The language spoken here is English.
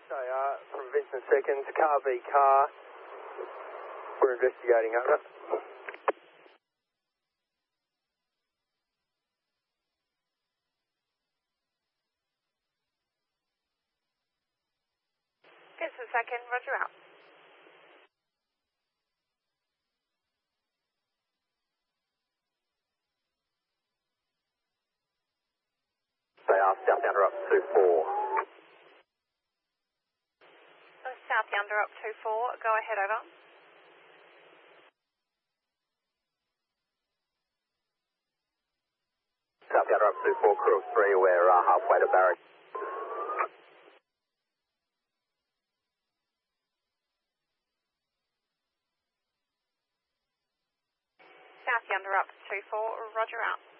SAR from Vincent Seconds, car v car. We're investigating, over. Vincent Second, roger out. SAR, South Yonder up 24. South Yonder up 24, go ahead, over. South Yonder up 24, crew of 3, we're halfway to Barrack. South Yonder up 24, roger out.